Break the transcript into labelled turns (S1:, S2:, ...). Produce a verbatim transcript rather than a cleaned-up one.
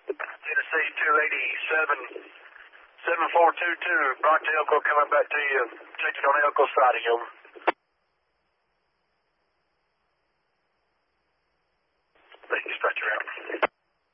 S1: Tennessee two eighty-seven, seven four two two, Brock to Elko coming back to you. Checking on Elko sighting, over.